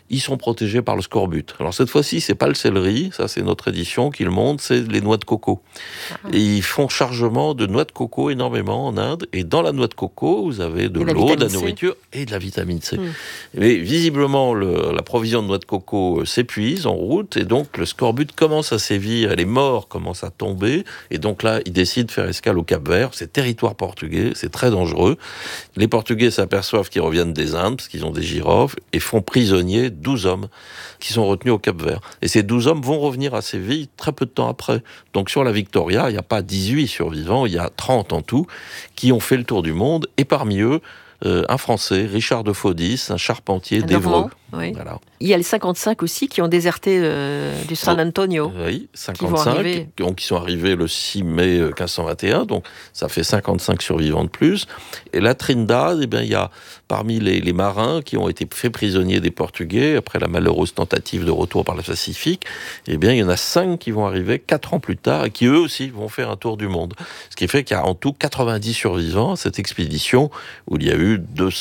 ils sont protégés par le scorbut. Alors cette fois-ci, c'est pas le céleri, ça c'est notre édition qui le montre, c'est les noix de coco. Et ils font chargement de noix de coco énormément en Inde, et dans la noix de coco, vous avez de l'eau, de la nourriture et de la vitamine C. Mais visiblement, la provision de noix de coco s'épuise en route, et donc le scorbut commence à sévir, et les morts commencent à tomber, et donc là, ils décident de faire escale au Cap-Vert. C'est territoire portugais, c'est très dangereux. Les Portugais s'aperçoivent qu'ils reviennent des Indes, parce qu'ils ont des girofles, et font prisonniers 12 hommes qui sont retenus au Cap-Vert. Et ces 12 hommes vont revenir à Séville très peu de temps après. Donc sur la Victoria, il n'y a pas 18 survivants, il y a 30 en tout, qui ont fait le tour du monde, et parmi eux, un Français, Richard de Faudis, un charpentier d'Évreux. Oui. Voilà. Il y a les 55 aussi qui ont déserté du San Antonio. Oui, 55, qui sont arrivés le 6 mai 1521, donc ça fait 55 survivants de plus. Et la Trindade, il y a parmi les marins qui ont été faits prisonniers des Portugais, après la malheureuse tentative de retour par le Pacifique, il y en a 5 qui vont arriver 4 ans plus tard, et qui eux aussi vont faire un tour du monde. Ce qui fait qu'il y a en tout 90 survivants à cette expédition, où il y a eu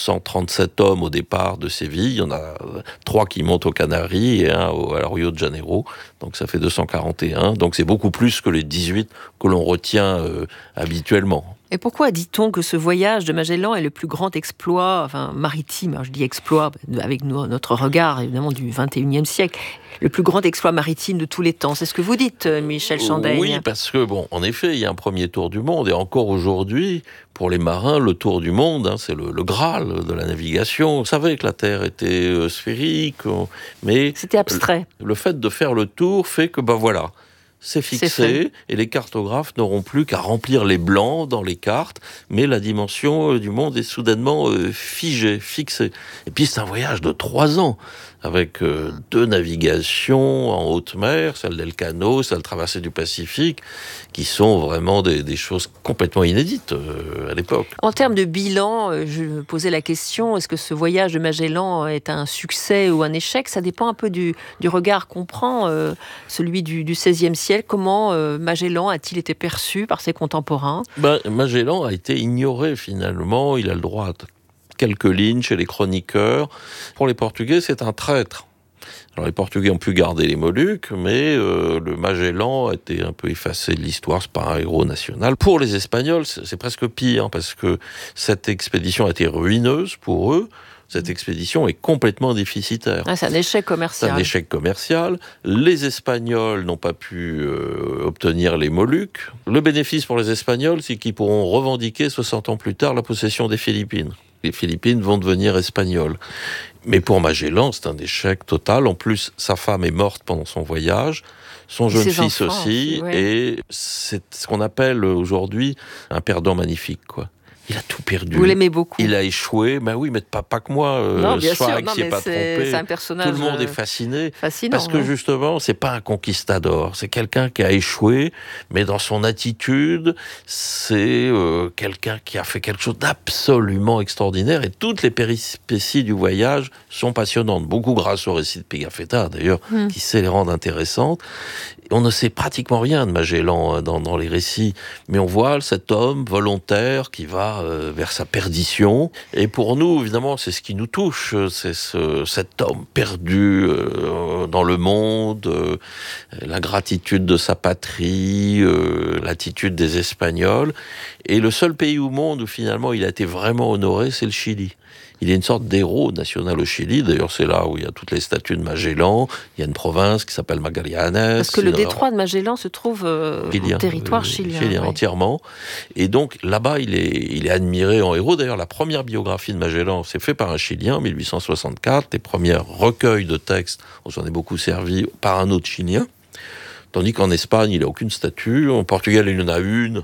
237 hommes au départ de Séville, il y en a 3 qui montent aux Canaries et 1 à Rio de Janeiro, donc ça fait 241, donc c'est beaucoup plus que les 18 que l'on retient habituellement. Et pourquoi dit-on que ce voyage de Magellan est le plus grand exploit maritime, alors je dis exploit avec notre regard évidemment du 21e siècle, le plus grand exploit maritime de tous les temps, c'est ce que vous dites, Michel Chandaigne? Oui, parce que en effet, il y a un premier tour du monde, et encore aujourd'hui, pour les marins, le tour du monde, c'est le Graal de la navigation. On savait que la Terre était sphérique, mais c'était abstrait. Le fait de faire le tour fait que, voilà, c'est fixé, et les cartographes n'auront plus qu'à remplir les blancs dans les cartes, mais la dimension du monde est soudainement figée, fixée. Et puis c'est un voyage de 3 ans, avec 2 navigations en haute mer, celle d'Elcano, celle de traversée du Pacifique, qui sont vraiment des choses complètement inédites à l'époque. En termes de bilan, je me posais la question, est-ce que ce voyage de Magellan est un succès ou un échec? Ça dépend un peu du regard qu'on prend, celui du XVIe siècle. Comment Magellan a-t-il été perçu par ses contemporains? Magellan a été ignoré finalement, il a le droit à quelques lignes chez les chroniqueurs. Pour les Portugais, c'est un traître. Alors les Portugais ont pu garder les Moluques, mais le Magellan a été un peu effacé de l'histoire, c'est pas un héros national. Pour les Espagnols, c'est presque pire, parce que cette expédition a été ruineuse pour eux. Cette expédition est complètement déficitaire. C'est un échec commercial. C'est un échec commercial. Les Espagnols n'ont pas pu obtenir les Moluques. Le bénéfice pour les Espagnols, c'est qu'ils pourront revendiquer 60 ans plus tard la possession des Philippines. Les Philippines vont devenir espagnoles. Mais pour Magellan, c'est un échec total. En plus, sa femme est morte pendant son voyage, son jeune fils aussi, et c'est ce qu'on appelle aujourd'hui un perdant magnifique, quoi. Il a tout perdu. Vous l'aimez beaucoup. Il a échoué. Oui, mais pas que moi. Non, bien sûr. Swag s'y est pas trompé. C'est un personnage. Tout le monde est fasciné. Fascinant. Parce que justement, c'est pas un conquistador. C'est quelqu'un qui a échoué, mais dans son attitude, c'est quelqu'un qui a fait quelque chose d'absolument extraordinaire. Et toutes les péripéties du voyage sont passionnantes. Beaucoup grâce au récit de Pigafetta, d'ailleurs, qui sait les rendre intéressantes. On ne sait pratiquement rien de Magellan dans les récits, mais on voit cet homme volontaire qui va vers sa perdition. Et pour nous, évidemment, c'est ce qui nous touche, c'est cet homme perdu dans le monde, l'ingratitude de sa patrie, l'attitude des Espagnols. Et le seul pays au monde où finalement il a été vraiment honoré, c'est le Chili. Il est une sorte d'héros national au Chili. D'ailleurs, c'est là où il y a toutes les statues de Magellan. Il y a une province qui s'appelle Magallanes. Parce que le détroit de Magellan se trouve au territoire chilien. Entièrement. Et donc, là-bas, il est admiré en héros. D'ailleurs, la première biographie de Magellan, c'est fait par un Chilien, en 1864. Les premiers recueils de textes, on s'en est beaucoup servi, par un autre Chilien. Tandis qu'en Espagne, il n'a aucune statue. En Portugal, il y en a une.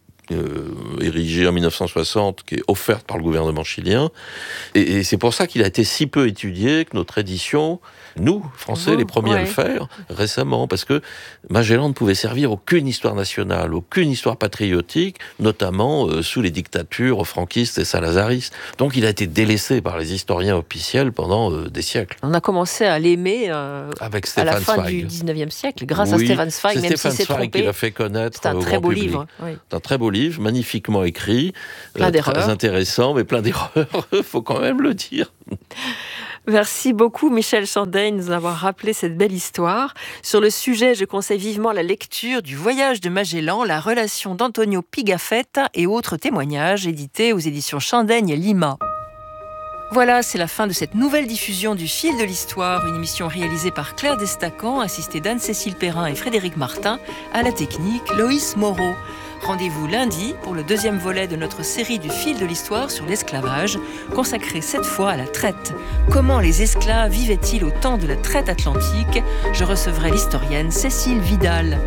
Érigée en 1960, qui est offerte par le gouvernement chilien. Et c'est pour ça qu'il a été si peu étudié que notre édition, nous, Français, les premiers à le faire, récemment, parce que Magellan ne pouvait servir aucune histoire nationale, aucune histoire patriotique, notamment sous les dictatures franquistes et salazaristes. Donc il a été délaissé par les historiens officiels pendant des siècles. On a commencé à l'aimer avec à la fin Zweig. du 19e siècle, grâce à Stefan Zweig, même s'il s'est trompé. Qui l'a fait connaître. C'est un très beau livre. C'est un très beau livre, magnifiquement écrit, plein d'erreurs. Très intéressant, mais plein d'erreurs, il faut quand même le dire. Merci beaucoup Michel Chandey de nous avoir rappelé cette belle histoire. Sur le sujet, je conseille vivement la lecture du Voyage de Magellan, la relation d'Antonio Pigafetta et autres témoignages, édités aux éditions Chandaigne Lima. Voilà, c'est la fin de cette nouvelle diffusion du Fil de l'Histoire, une émission réalisée par Claire Destacan, assistée d'Anne-Cécile Perrin et Frédéric Martin, à la technique Loïs Moreau. Rendez-vous lundi pour le deuxième volet de notre série du Fil de l'Histoire sur l'esclavage, consacré cette fois à la traite. Comment les esclaves vivaient-ils au temps de la traite atlantique ? Je recevrai l'historienne Cécile Vidal.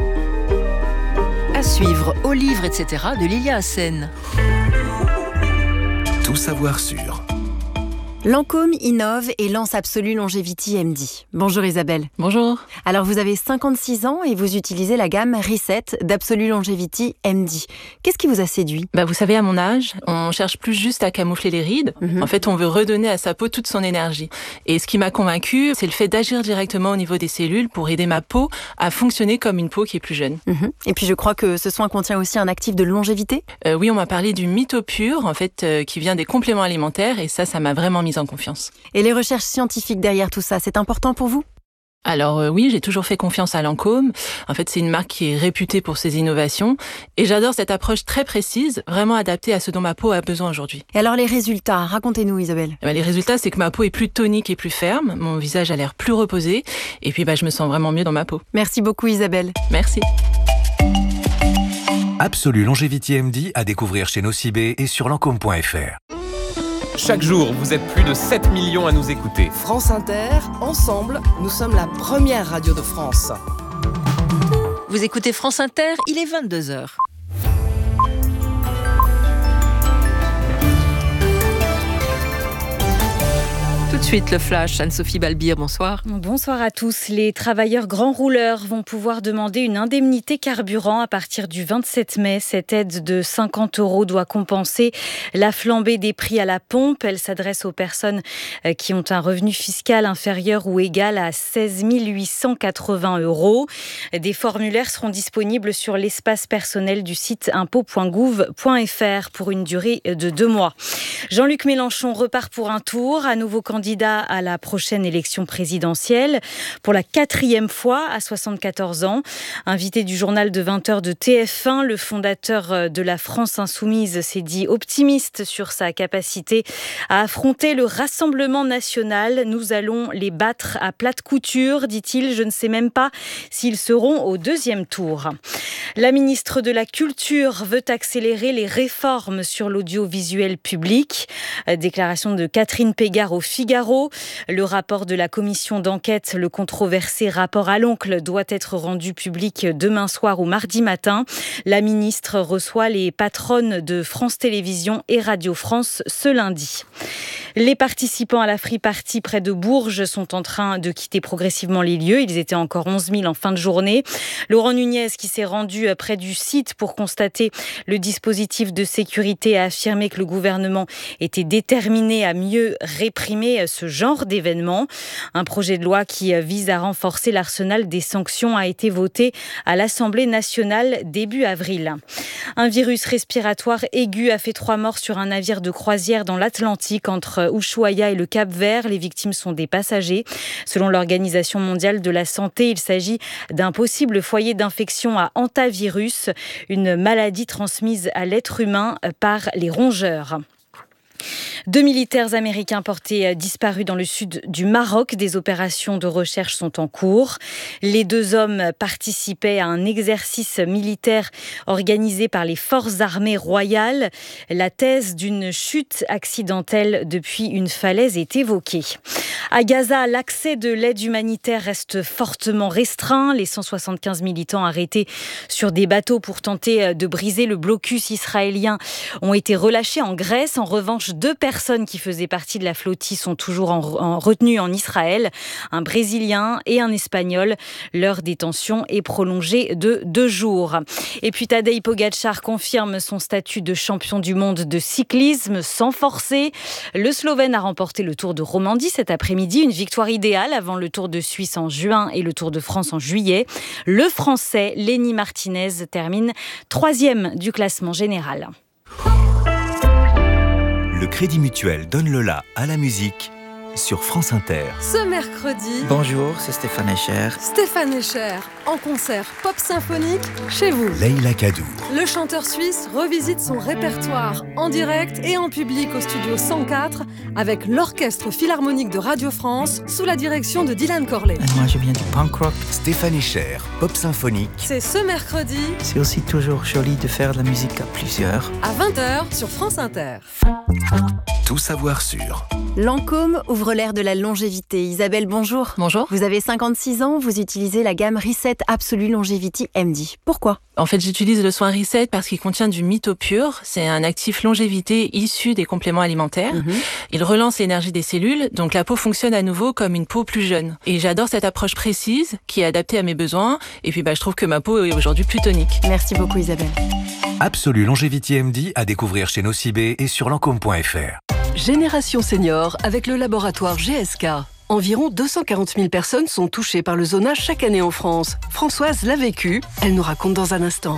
À suivre, Au livre, etc. de Lilia Hassen. Tout savoir sur Lancôme innove et lance Absolue Longevity MD. Bonjour Isabelle. Bonjour. Alors vous avez 56 ans et vous utilisez la gamme Reset d'Absolue Longevity MD. Qu'est-ce qui vous a séduit ? Vous savez, à mon âge, on cherche plus juste à camoufler les rides. En fait, on veut redonner à sa peau toute son énergie. Et ce qui m'a convaincue, c'est le fait d'agir directement au niveau des cellules pour aider ma peau à fonctionner comme une peau qui est plus jeune. Et puis je crois que ce soin contient aussi un actif de longévité ? Oui, on m'a parlé du MitoPure, en fait, qui vient des compléments alimentaires, et ça m'a vraiment mise en confiance. Et les recherches scientifiques derrière tout ça, c'est important pour vous ? Alors oui, j'ai toujours fait confiance à Lancôme. En fait, c'est une marque qui est réputée pour ses innovations. Et j'adore cette approche très précise, vraiment adaptée à ce dont ma peau a besoin aujourd'hui. Et alors les résultats, racontez-nous Isabelle. Les résultats, c'est que ma peau est plus tonique et plus ferme. Mon visage a l'air plus reposé. Et puis je me sens vraiment mieux dans ma peau. Merci beaucoup Isabelle. Merci. Absolue Longevity MD à découvrir chez Nocibé et sur lancôme.fr. Chaque jour, vous êtes plus de 7 millions à nous écouter. France Inter, ensemble, nous sommes la première radio de France. Vous écoutez France Inter, il est 22h. Tout de suite, le flash. Anne-Sophie Balbir, bonsoir. Bonsoir à tous. Les travailleurs grands rouleurs vont pouvoir demander une indemnité carburant à partir du 27 mai. Cette aide de 50 € doit compenser la flambée des prix à la pompe. Elle s'adresse aux personnes qui ont un revenu fiscal inférieur ou égal à 16 880 €. Des formulaires seront disponibles sur l'espace personnel du site impôts.gouv.fr pour une durée de 2 mois. Jean-Luc Mélenchon repart pour un tour, à nouveau candidat à la prochaine élection présidentielle pour la 4e fois à 74 ans. Invité du journal de 20h de TF1, le fondateur de la France Insoumise s'est dit optimiste sur sa capacité à affronter le Rassemblement national. Nous allons les battre à plate couture, dit-il. Je ne sais même pas s'ils seront au 2e tour. La ministre de la Culture veut accélérer les réformes sur l'audiovisuel public. Déclaration de Catherine Pégard au Figaro. Le rapport de la commission d'enquête, le controversé rapport à l'oncle, doit être rendu public demain soir ou mardi matin. La ministre reçoit les patronnes de France Télévisions et Radio France ce lundi. Les participants à la Free Party près de Bourges sont en train de quitter progressivement les lieux. Ils étaient encore 11 000 en fin de journée. Laurent Nunez, qui s'est rendu près du site pour constater le dispositif de sécurité, a affirmé que le gouvernement était déterminé à mieux réprimer ce genre d'événements. Un projet de loi qui vise à renforcer l'arsenal des sanctions a été voté à l'Assemblée nationale début avril. Un virus respiratoire aigu a fait 3 morts sur un navire de croisière dans l'Atlantique entre Ushuaïa et le Cap-Vert. Les victimes sont des passagers. Selon l'Organisation mondiale de la santé, il s'agit d'un possible foyer d'infection à hantavirus, une maladie transmise à l'être humain par les rongeurs. 2 militaires américains portés disparus dans le sud du Maroc. Des opérations de recherche sont en cours. Les 2 hommes participaient à un exercice militaire organisé par les forces armées royales. La thèse d'une chute accidentelle depuis une falaise est évoquée. À Gaza, l'accès de l'aide humanitaire reste fortement restreint. Les 175 militants arrêtés sur des bateaux pour tenter de briser le blocus israélien ont été relâchés en Grèce. En revanche, 2 personnes qui faisaient partie de la flottille sont toujours en retenue en Israël, un Brésilien et un Espagnol. Leur détention est prolongée de 2 jours. Et puis Tadej Pogačar confirme son statut de champion du monde de cyclisme sans forcer. Le Slovène a remporté le Tour de Romandie cet après-midi, une victoire idéale avant le Tour de Suisse en juin et le Tour de France en juillet. Le Français Lenny Martinez termine 3e du classement général. Le Crédit Mutuel donne le la à la musique sur France Inter. Ce mercredi, Bonjour, c'est Stéphane Escher. Stéphane Escher, en concert pop symphonique chez vous. Leïla Kaddour. Le chanteur suisse revisite son répertoire en direct et en public au studio 104 avec l'Orchestre Philharmonique de Radio France sous la direction de Dylan Corley. Et moi, je viens du punk rock. Stéphane Escher, pop symphonique. C'est ce mercredi C'est aussi toujours joli de faire de la musique à plusieurs. à 20h sur France Inter. Tout savoir sur. Lancôme ouvre l'ère de la longévité. Isabelle, bonjour. Bonjour. Vous avez 56 ans, vous utilisez la gamme Reset Absolue Longevity MD. Pourquoi ? En fait, j'utilise le soin Reset parce qu'il contient du mytopure. C'est un actif longévité issu des compléments alimentaires. Il relance l'énergie des cellules, donc la peau fonctionne à nouveau comme une peau plus jeune. Et j'adore cette approche précise qui est adaptée à mes besoins. Et puis, je trouve que ma peau est aujourd'hui plus tonique. Merci beaucoup Isabelle. Absolue Longevity MD à découvrir chez Nocibé et sur lancôme.fr. Génération Senior avec le laboratoire GSK. Environ 240 000 personnes sont touchées par le zonage chaque année en France. Françoise l'a vécu, elle nous raconte dans un instant.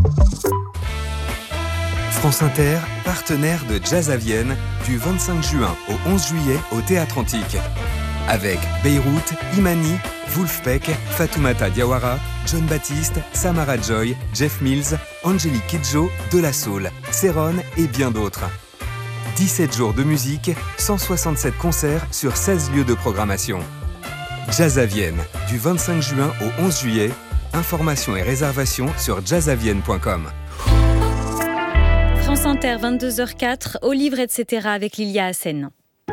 France Inter, partenaire de Jazz à Vienne, du 25 juin au 11 juillet au Théâtre Antique. Avec Beyrouth, Imani, Wolfpack, Fatoumata Diawara, John Baptiste, Samara Joy, Jeff Mills, Angélique Kidjo, De La Soul, Céron et bien d'autres. 17 jours de musique, 167 concerts sur 16 lieux de programmation. Jazz à Vienne, du 25 juin au 11 juillet. Informations et réservations sur jazzavienne.com. France Inter, 22h04, au livre, etc. avec Lilia Hassen.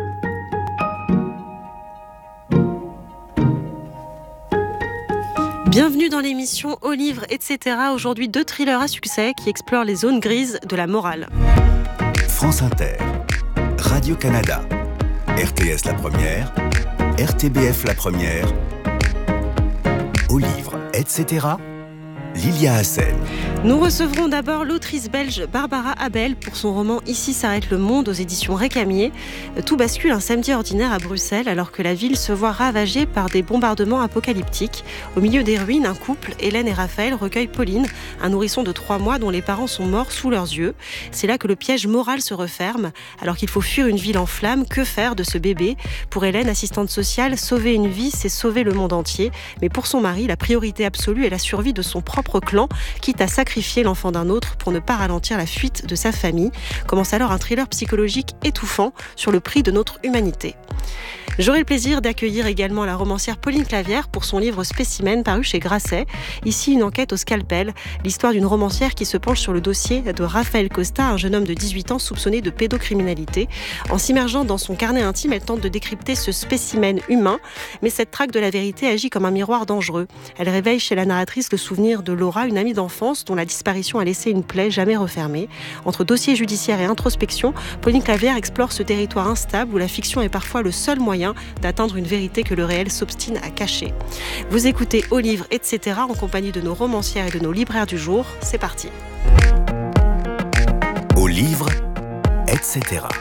Bienvenue dans l'émission Au livre, etc. Aujourd'hui, 2 thrillers à succès qui explorent les zones grises de la morale. France Inter, Radio-Canada, RTS La Première, RTBF La Première, Au livre, etc. Lilia Hassen. Nous recevrons d'abord l'autrice belge Barbara Abel pour son roman « Ici s'arrête le monde » aux éditions Récamier. Tout bascule un samedi ordinaire à Bruxelles alors que la ville se voit ravagée par des bombardements apocalyptiques. Au milieu des ruines, un couple, Hélène et Raphaël, recueille Pauline, un nourrisson de 3 mois dont les parents sont morts sous leurs yeux. C'est là que le piège moral se referme. Alors qu'il faut fuir une ville en flammes, que faire de ce bébé ? Pour Hélène, assistante sociale, sauver une vie, c'est sauver le monde entier. Mais pour son mari, la priorité absolue est la survie de son propre clan, quitte à sacrifier l'enfant d'un autre pour ne pas ralentir la fuite de sa famille. Commence alors un thriller psychologique étouffant sur le prix de notre humanité. J'aurai le plaisir d'accueillir également la romancière Pauline Clavière pour son livre Spécimen paru chez Grasset. Ici, une enquête au scalpel, l'histoire d'une romancière qui se penche sur le dossier de Raphaël Costa, un jeune homme de 18 ans soupçonné de pédocriminalité. En s'immergeant dans son carnet intime, elle tente de décrypter ce spécimen humain, mais cette traque de la vérité agit comme un miroir dangereux. Elle réveille chez la narratrice le souvenir de Laura, une amie d'enfance dont la disparition a laissé une plaie jamais refermée. Entre dossier judiciaire et introspection, Pauline Clavière explore ce territoire instable où la fiction est parfois le seul moyen d'atteindre une vérité que le réel s'obstine à cacher. Vous écoutez Au livre, etc. en compagnie de nos romancières et de nos libraires du jour. C'est parti. Au livre, etc.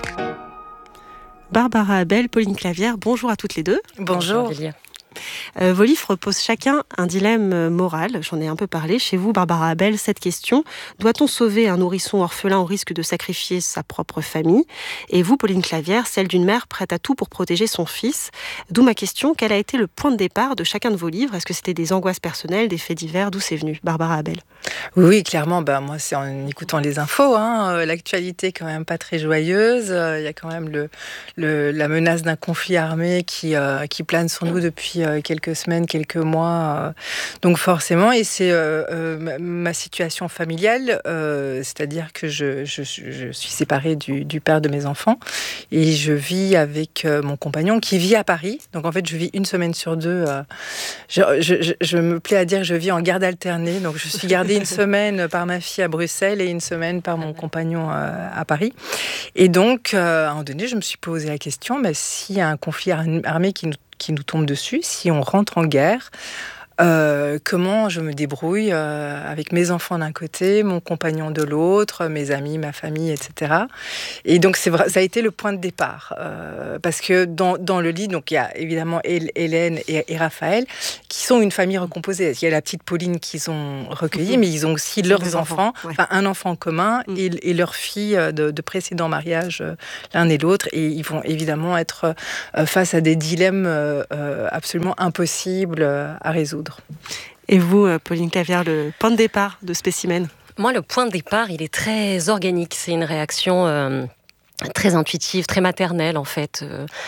Barbara Abel, Pauline Clavière, bonjour à toutes les deux. Bonjour. Vos livres posent chacun un dilemme moral, j'en ai un peu parlé. Chez vous, Barbara Abel, cette question, doit-on sauver un nourrisson orphelin au risque de sacrifier sa propre famille ? Et vous, Pauline Clavière, celle d'une mère prête à tout pour protéger son fils. D'où ma question, quel a été le point de départ de chacun de vos livres ? Est-ce que c'était des angoisses personnelles, des faits divers ? D'où c'est venu, Barbara Abel ? Oui, clairement, moi c'est en écoutant les infos, l'actualité est quand même pas très joyeuse, il y a quand même la menace d'un conflit armé qui plane sur nous depuis quelques semaines, quelques mois, donc forcément, et c'est ma situation familiale, c'est-à-dire que je suis séparée du père de mes enfants, et je vis avec mon compagnon qui vit à Paris, donc en fait je vis une semaine sur deux, je me plais à dire que je vis en garde alternée, donc je suis gardée une semaine par ma fille à Bruxelles et une semaine par mon compagnon à Paris. Et donc, à un moment donné, je me suis posé la question, s'il y a un conflit armé qui nous tombe dessus, si on rentre en guerre, comment je me débrouille avec mes enfants d'un côté, mon compagnon de l'autre, mes amis, ma famille, etc. Et donc c'est vrai, ça a été le point de départ, parce que dans le lit, donc il y a évidemment Hélène et Raphaël qui sont une famille recomposée. Il y a la petite Pauline qu'ils ont recueillie, mais ils ont aussi leurs enfants, enfin un enfant commun et leur fille de précédent mariage, l'un et l'autre, et ils vont évidemment être face à des dilemmes absolument impossibles à résoudre. Et vous, Pauline Clavière, le point de départ de Spécimen? Moi, le point de départ, il est très organique. C'est une réaction très intuitive, très maternelle, en fait,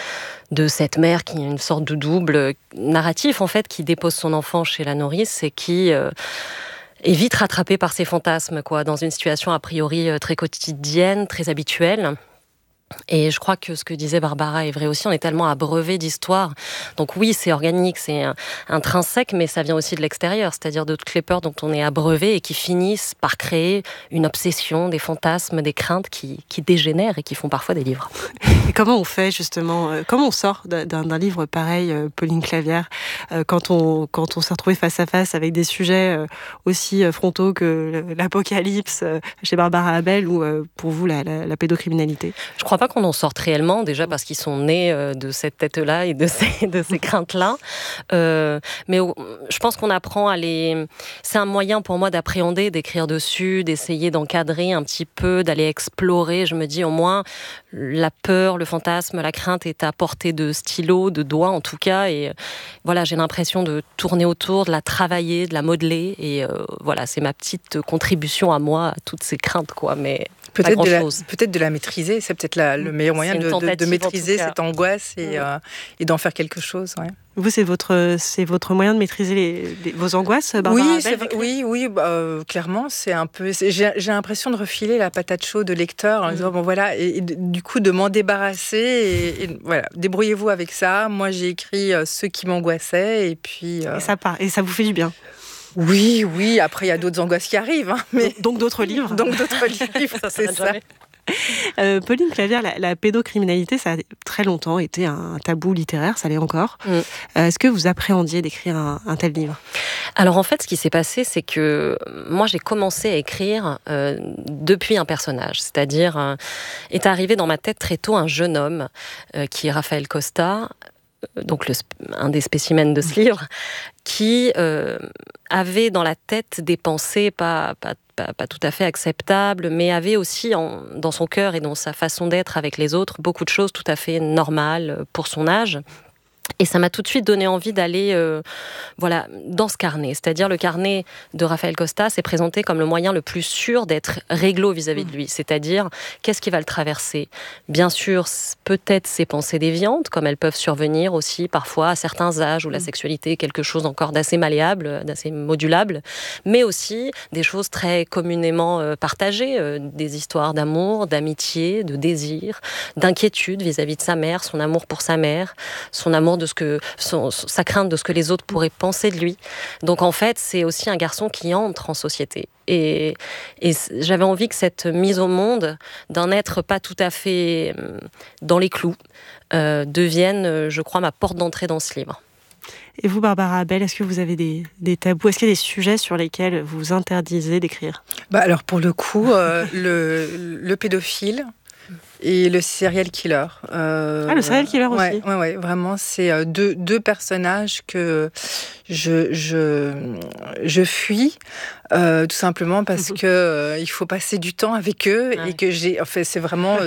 de cette mère qui est une sorte de double narratif, en fait, qui dépose son enfant chez la nourrice et qui est vite rattrapée par ses fantasmes, quoi, dans une situation a priori très quotidienne, très habituelle. Et je crois que ce que disait Barbara est vrai aussi, on est tellement abreuvé d'histoires. Donc oui, c'est organique, c'est intrinsèque, mais ça vient aussi de l'extérieur, c'est-à-dire de toutes les peurs dont on est abreuvé et qui finissent par créer une obsession, des fantasmes, des craintes qui dégénèrent et qui font parfois des livres. Et comment on fait justement, comment on sort d'un livre pareil, Pauline Clavière, quand on s'est retrouvé face à face avec des sujets aussi frontaux que l'apocalypse chez Barbara Abel ou pour vous la pédocriminalité? Je crois pas qu'on en sorte réellement, déjà parce qu'ils sont nés de cette tête-là et de ces craintes-là. Mais je pense qu'on apprend à les... C'est un moyen pour moi d'appréhender, d'écrire dessus, d'essayer d'encadrer un petit peu, d'aller explorer. Je me dis au moins, la peur, le fantasme, la crainte est à portée de stylo, de doigt en tout cas. Et voilà, j'ai l'impression de tourner autour, de la travailler, de la modeler. Et voilà, c'est ma petite contribution à moi, à toutes ces craintes, quoi. Mais... Peut-être de la maîtriser, c'est peut-être le meilleur moyen de maîtriser cette angoisse et d'en faire quelque chose. Ouais. Vous, c'est votre moyen de maîtriser vos angoisses, Barbara Abel? Oui, clairement, c'est un peu. J'ai l'impression de refiler la patate chaude de lecteur en disant bon voilà, et du coup de m'en débarrasser et voilà, débrouillez-vous avec ça. Moi, j'ai écrit ce qui m'angoissait et puis. Et ça part, et ça vous fait du bien. Oui, après il y a d'autres angoisses qui arrivent. Mais... Donc d'autres livres. C'est ça. Pauline Clavière, la pédocriminalité, ça a très longtemps été un tabou littéraire, ça l'est encore. Est-ce que vous appréhendiez d'écrire un tel livre? Alors en fait, ce qui s'est passé, c'est que moi j'ai commencé à écrire depuis un personnage, c'est-à-dire est arrivé dans ma tête très tôt un jeune homme qui est Raphaël Costa, donc un des spécimens de ce livre, qui avait dans la tête des pensées pas tout à fait acceptables, mais avait aussi dans son cœur et dans sa façon d'être avec les autres beaucoup de choses tout à fait normales pour son âge. Et ça m'a tout de suite donné envie d'aller dans ce carnet. C'est-à-dire le carnet de Raphaël Costa s'est présenté comme le moyen le plus sûr d'être réglo vis-à-vis de lui. C'est-à-dire, qu'est-ce qui va le traverser? Bien sûr, peut-être ses pensées déviantes, comme elles peuvent survenir aussi parfois à certains âges où la sexualité est quelque chose encore d'assez malléable, d'assez modulable, mais aussi des choses très communément partagées, des histoires d'amour, d'amitié, de désir, d'inquiétude vis-à-vis de sa mère, son amour pour sa mère, son amour de sa crainte de ce que les autres pourraient penser de lui. Donc en fait, c'est aussi un garçon qui entre en société. Et j'avais envie que cette mise au monde d'un être pas tout à fait dans les clous devienne, je crois, ma porte d'entrée dans ce livre. Et vous, Barbara Abel, est-ce que vous avez des tabous? Est-ce qu'il y a des sujets sur lesquels vous vous interdisez d'écrire? Alors pour le coup, le pédophile et le serial killer. Le serial killer aussi. Ouais, vraiment, c'est deux personnages que je fuis, tout simplement parce que il faut passer du temps avec eux et que c'est vraiment,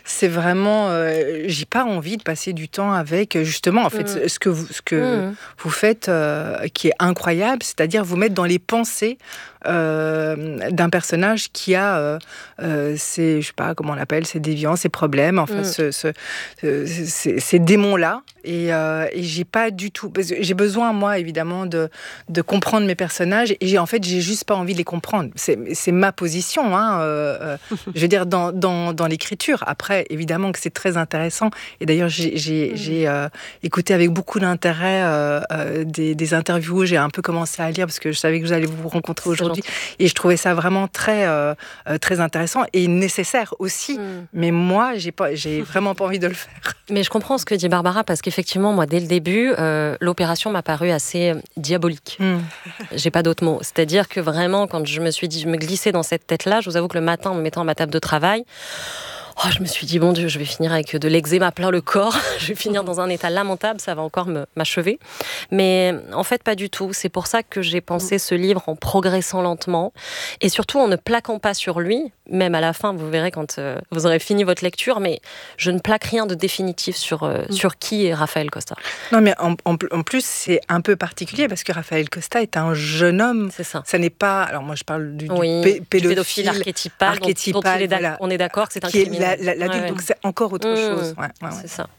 j'ai pas envie de passer du temps avec justement ce que vous faites, qui est incroyable, c'est-à-dire vous mettre dans les pensées d'un personnage qui a je sais pas comment on l'appelle, ses déviances, ses problèmes, enfin ces démons-là, et j'ai pas du tout, parce que j'ai besoin moi évidemment de comprendre mes personnages, et j'ai juste pas envie de les comprendre. C'est ma position, je veux dire dans l'écriture. Après évidemment que c'est très intéressant, et d'ailleurs j'ai écouté avec beaucoup d'intérêt des interviews. J'ai un peu commencé à lire parce que je savais que vous allez vous rencontrer aujourd'hui, et je trouvais ça vraiment très très intéressant et nécessaire aussi. Mais moi j'ai vraiment pas envie de le faire. Mais je comprends ce que dit Barbara, parce qu'effectivement effectivement, moi, dès le début, l'opération m'a paru assez diabolique. J'ai pas d'autre mot. C'est-à-dire que vraiment, quand je me suis dit, je me glissais dans cette tête-là, je vous avoue que le matin, en me mettant à ma table de travail, je me suis dit, bon Dieu, je vais finir avec de l'eczéma plein le corps, je vais finir dans un état lamentable, ça va encore m'achever. Mais en fait, pas du tout. C'est pour ça que j'ai pensé ce livre en progressant lentement et surtout en ne plaquant pas sur lui, même à la fin, vous verrez quand vous aurez fini votre lecture, mais je ne plaque rien de définitif sur qui est Rafael Costa. Non, mais en plus, c'est un peu particulier parce que Rafael Costa est un jeune homme. C'est ça. Ça n'est pas... Alors moi, je parle du pédophile archétypal dont on est d'accord que c'est un criminel. L'adulte, donc c'est encore autre chose. C'est ça.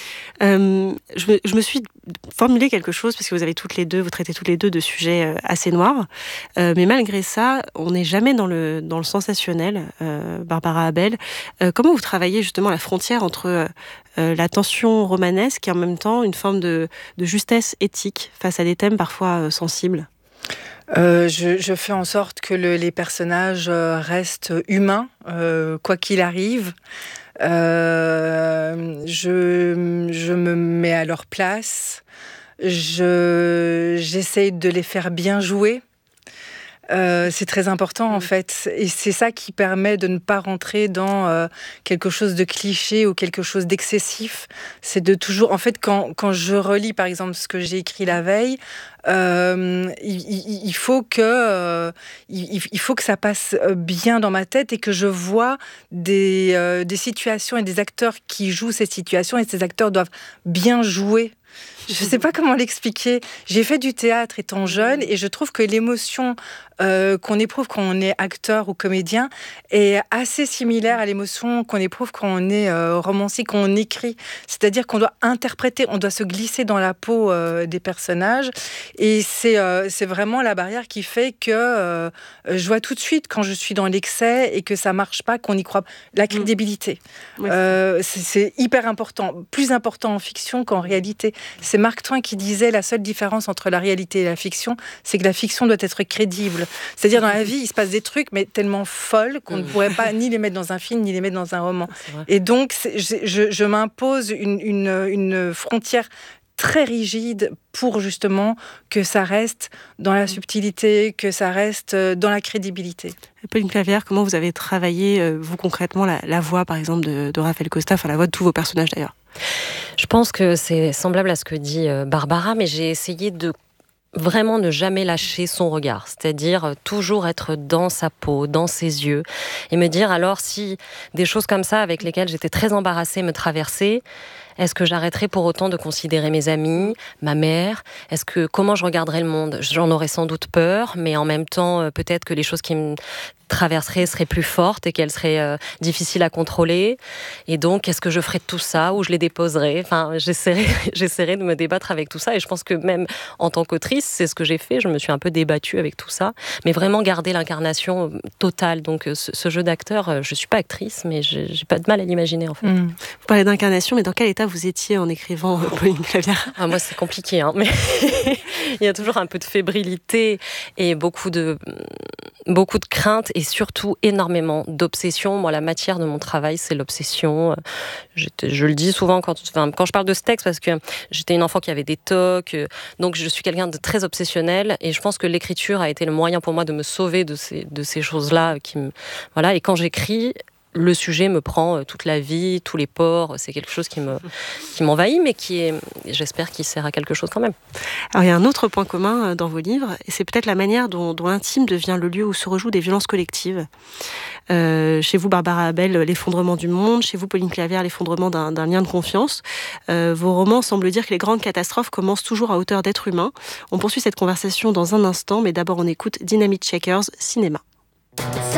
Je me suis formulé quelque chose, parce que vous traitez toutes les deux de sujets assez noirs, mais malgré ça, on n'est jamais dans le sensationnel, Barbara Abel. Comment vous travaillez justement la frontière entre la tension romanesque et en même temps une forme de justesse éthique face à des thèmes parfois sensibles ? Je fais en sorte que les personnages restent humains, quoi qu'il arrive. Je me mets à leur place. J'essaye de les faire bien jouer. C'est très important en fait, et c'est ça qui permet de ne pas rentrer dans quelque chose de cliché ou quelque chose d'excessif. C'est de toujours, en fait, quand je relis par exemple ce que j'ai écrit la veille, il faut que ça passe bien dans ma tête et que je vois des situations et des acteurs qui jouent ces situations, et ces acteurs doivent bien jouer. Je ne sais pas comment l'expliquer. J'ai fait du théâtre étant jeune et je trouve que l'émotion qu'on éprouve quand on est acteur ou comédien est assez similaire à l'émotion qu'on éprouve quand on est romancier, quand on écrit. C'est-à-dire qu'on doit interpréter, on doit se glisser dans la peau des personnages. Et c'est vraiment la barrière qui fait que je vois tout de suite quand je suis dans l'excès et que ça ne marche pas, qu'on y croit. La crédibilité. C'est hyper important. Plus important en fiction qu'en réalité. C'est Mark Twain qui disait la seule différence entre la réalité et la fiction, c'est que la fiction doit être crédible. C'est-à-dire dans la vie, il se passe des trucs, mais tellement folles qu'on ne pourrait pas ni les mettre dans un film, ni les mettre dans un roman. Et donc, je m'impose une frontière très rigide pour justement que ça reste dans la subtilité, que ça reste dans la crédibilité. Pauline Clavière, comment vous avez travaillé, vous concrètement, la voix, par exemple, de Rafael Costa, enfin la voix de tous vos personnages d'ailleurs ? Je pense que c'est semblable à ce que dit Barbara, mais j'ai essayé de vraiment ne jamais lâcher son regard, c'est-à-dire toujours être dans sa peau, dans ses yeux, et me dire alors si des choses comme ça avec lesquelles j'étais très embarrassée me traversaient, est-ce que j'arrêterais pour autant de considérer mes amis, ma mère ? Comment je regarderais le monde ? J'en aurais sans doute peur, mais en même temps, peut-être que les choses qui me traverseraient seraient plus fortes et qu'elles seraient difficiles à contrôler. Et donc, qu'est-ce que je ferais de tout ça ? Où je les déposerais ? Enfin, j'essaierai de me débattre avec tout ça. Et je pense que même en tant qu'autrice, c'est ce que j'ai fait. Je me suis un peu débattue avec tout ça. Mais vraiment garder l'incarnation totale. Donc, ce jeu d'acteur, je ne suis pas actrice, mais j'ai pas de mal à l'imaginer, en fait. Vous parlez d'incarnation, mais dans quel état vous étiez en écrivant Pauline Clavière ? Moi, c'est compliqué, mais il y a toujours un peu de fébrilité et beaucoup de crainte et surtout énormément d'obsession. Moi, la matière de mon travail, c'est l'obsession. Je le dis souvent quand je parle de ce texte, parce que j'étais une enfant qui avait des TOC, donc je suis quelqu'un de très obsessionnel, et je pense que l'écriture a été le moyen pour moi de me sauver de ces choses-là. Et quand j'écris, le sujet me prend toute la vie, tous les pores. C'est quelque chose qui m'envahit, mais j'espère qu'il sert à quelque chose quand même. Alors, il y a un autre point commun dans vos livres, et c'est peut-être la manière dont l'intime devient le lieu où se rejouent des violences collectives. Chez vous, Barbara Abel, l'effondrement du monde. Chez vous, Pauline Clavière, l'effondrement d'un lien de confiance. Vos romans semblent dire que les grandes catastrophes commencent toujours à hauteur d'être humain. On poursuit cette conversation dans un instant, mais d'abord on écoute Dynamite Shakers, Cinéma.